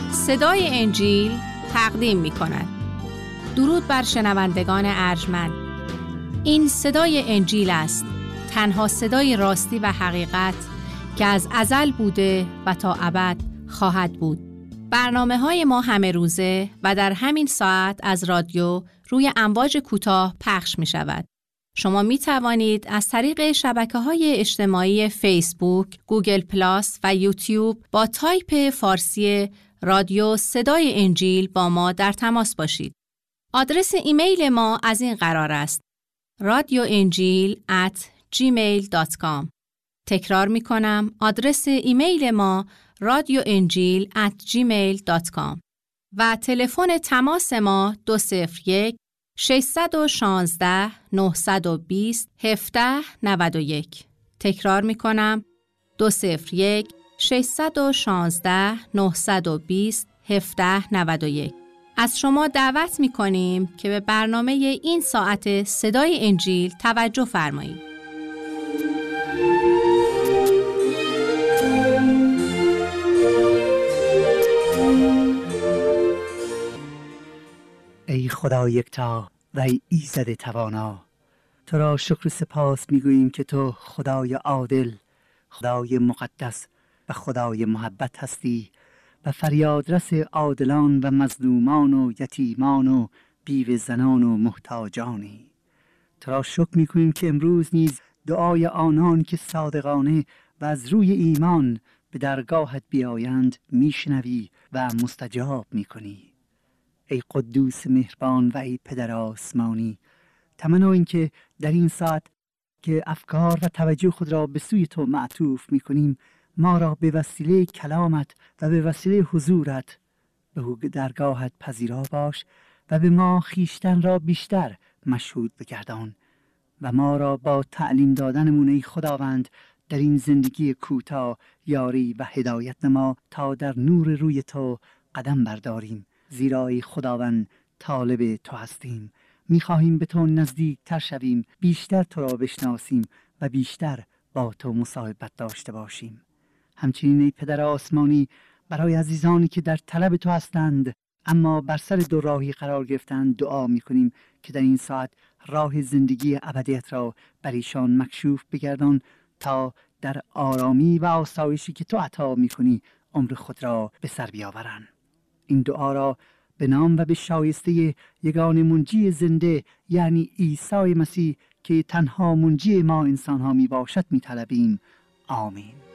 صدای انجیل تقدیم می کند. درود بر شنوندگان ارجمند. این صدای انجیل است، تنها صدای راستی و حقیقت که از ازل بوده و تا ابد خواهد بود. برنامه‌های ما همه روزه و در همین ساعت از رادیو روی امواج کوتاه پخش می شود. شما می توانید از طریق شبکه‌های اجتماعی فیسبوک، گوگل پلاس و یوتیوب با تایپ فارسی رادیو صدای انجیل با ما در تماس باشید. آدرس ایمیل ما از این قرار است: radioenjil@gmail.com. تکرار می کنم، آدرس ایمیل ما radioenjil@gmail.com و تلفن تماس ما 201 616 920 1791. تکرار می کنم، 201 616 920 1791. از شما دعوت می کنیم که به برنامه این ساعت صدای انجیل توجه فرمایید. ای خدا یکتا و ای ایزد توانا، تو را شکر و سپاس میگوییم که تو خدای عادل، خدای مقدس و خدای محبت هستی و فریادرس عادلان و مظلومان و یتیمان و بیوه زنان و محتاجانی. تو را شکر میکنیم که امروز نیز دعای آنان که صادقانه و از روی ایمان به درگاهت بیایند میشنوی و مستجاب میکنی. ای قدوس مهربان و ای پدر آسمانی، تمنا این که در این ساعت که افکار و توجه خود را به سوی تو معطوف میکنیم، ما را به وسیله کلامت و به وسیله حضورت به درگاهت پذیرا باش و به ما خیشتن را بیشتر مشهود بگردان و ما را با تعلیم دادنمون ای خداوند در این زندگی کوتاه یاری و هدایت نما تا در نور روی تو قدم برداریم، زیرا ای خداوند طالب تو هستیم. می‌خواهیم به تو نزدیکتر شویم، بیشتر تو را بشناسیم و بیشتر با تو مصاحبت داشته باشیم. همچنین ای پدر آسمانی، برای عزیزانی که در طلب تو هستند اما بر سر دو راهی قرار گرفتند دعا می‌کنیم که در این ساعت راه زندگی ابدیت را بر ایشان مکشوف بگردان تا در آرامی و آسایشی که تو عطا می‌کنی عمر خود را به سر بیاورند. این دعا را به نام و به شایسته یگان منجی زنده یعنی عیسی مسیح که تنها منجی ما انسان ها می باشد می طلبیم. آمین.